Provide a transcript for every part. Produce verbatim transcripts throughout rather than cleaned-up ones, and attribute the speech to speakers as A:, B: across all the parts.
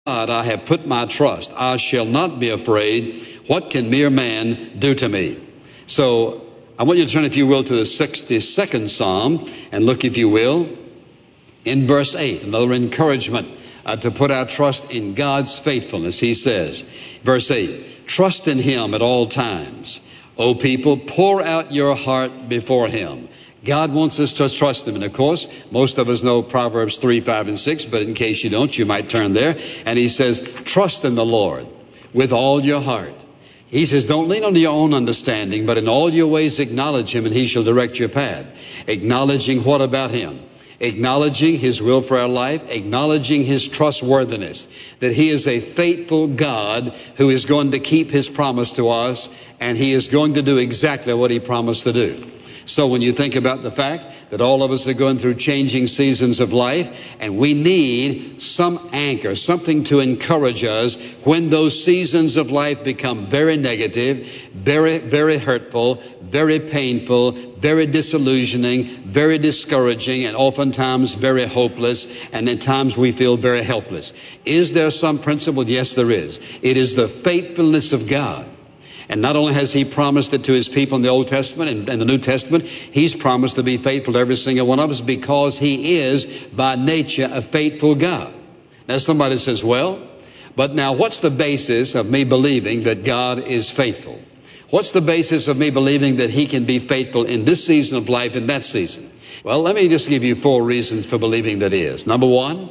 A: God I have put my trust. I shall not be afraid. What can mere man do to me? So I want you to turn, if you will, to the sixty-second Psalm and look, if you will, in verse eight, another encouragement uh, to put our trust in God's faithfulness. He says, verse eight, trust in him at all times. O people, pour out your heart before him. God wants us to trust him. And of course, most of us know Proverbs three, five, and six, but in case you don't, you might turn there. And he says, trust in the Lord with all your heart. He says, don't lean on your own understanding, but in all your ways acknowledge him, and he shall direct your path. Acknowledging what about him? Acknowledging his will for our life, acknowledging his trustworthiness, that he is a faithful God who is going to keep his promise to us, and he is going to do exactly what he promised to do. So when you think about the fact that all of us are going through changing seasons of life, and we need some anchor, something to encourage us when those seasons of life become very negative, very, very hurtful, very painful, very disillusioning, very discouraging, and oftentimes very hopeless, and at times we feel very helpless. Is there some principle? Yes, there is. It is the faithfulness of God. And not only has he promised it to his people in the Old Testament and, and the New Testament, he's promised to be faithful to every single one of us because he is by nature a faithful God. Now somebody says, well, but now what's the basis of me believing that God is faithful? What's the basis of me believing that he can be faithful in this season of life and that season? Well, let me just give you four reasons for believing that is. Number one,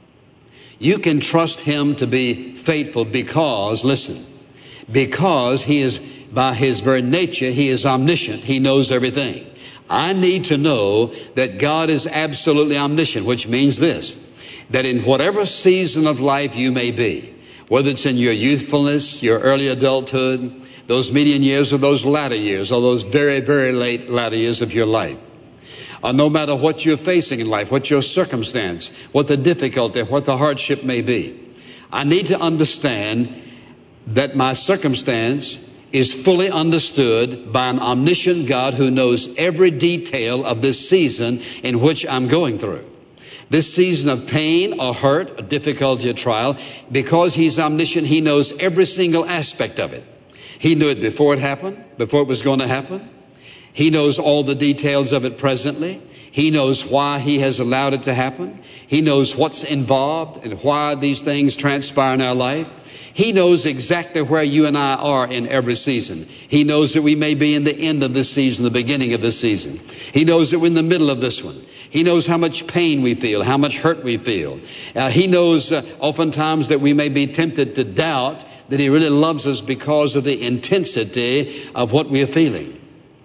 A: you can trust him to be faithful because, listen, because he is, by his very nature, he is omniscient. He knows everything. I need to know that God is absolutely omniscient, which means this, that in whatever season of life you may be, whether it's in your youthfulness, your early adulthood, those median years or those latter years, or those very, very late latter years of your life, or no matter what you're facing in life, what your circumstance, what the difficulty, what the hardship may be, I need to understand that my circumstance is fully understood by an omniscient God who knows every detail of this season in which I'm going through. This season of pain or hurt, or difficulty or trial, because he's omniscient, he knows every single aspect of it. He knew it before it happened, before it was going to happen. He knows all the details of it presently. He knows why he has allowed it to happen. He knows what's involved and why these things transpire in our life. He knows exactly where you and I are in every season. He knows that we may be in the end of this season, the beginning of this season. He knows that we're in the middle of this one. He knows how much pain we feel, how much hurt we feel. Uh, he knows uh, oftentimes that we may be tempted to doubt that he really loves us because of the intensity of what we are feeling.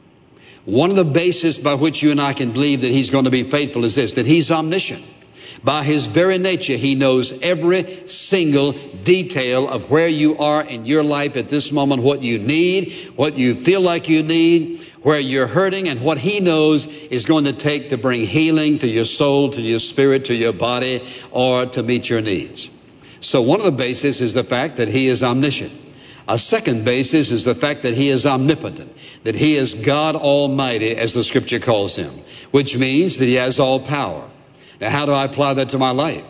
A: One of the bases by which you and I can believe that he's going to be faithful is this, that he's omniscient. By his very nature, he knows every single detail of where you are in your life at this moment, what you need, what you feel like you need, where you're hurting, and what he knows is going to take to bring healing to your soul, to your spirit, to your body, or to meet your needs. So one of the bases is the fact that he is omniscient. A second basis is the fact that he is omnipotent, that he is God Almighty, as the scripture calls him, which means that he has all power. Now, how do I apply that to my life?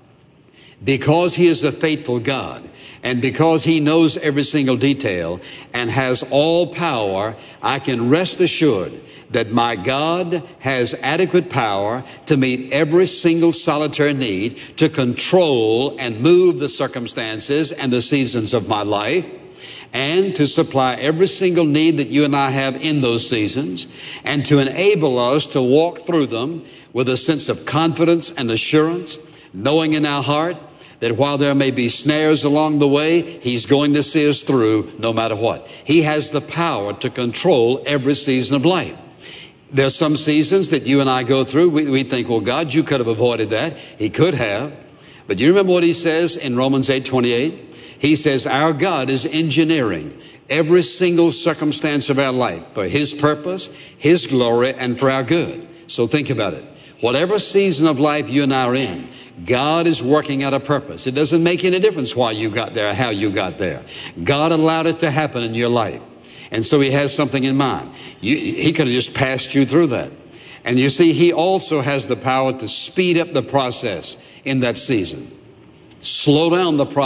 A: Because he is a faithful God, and because he knows every single detail and has all power, I can rest assured that my God has adequate power to meet every single solitary need, to control and move the circumstances and the seasons of my life, and to supply every single need that you and I have in those seasons, and to enable us to walk through them with a sense of confidence and assurance, knowing in our heart that while there may be snares along the way, he's going to see us through no matter what. He has the power to control every season of life. There's some seasons that you and I go through, we, we think, well, God, you could have avoided that. He could have. But you remember what he says in Romans eight twenty-eight? He says, our God is engineering every single circumstance of our life for his purpose, his glory, and for our good. So think about it. Whatever season of life you and I are in, God is working out a purpose. It doesn't make any difference why you got there, how you got there. God allowed it to happen in your life. And so he has something in mind. You, he could have just passed you through that. And you see, he also has the power to speed up the process in that season. slow down the process.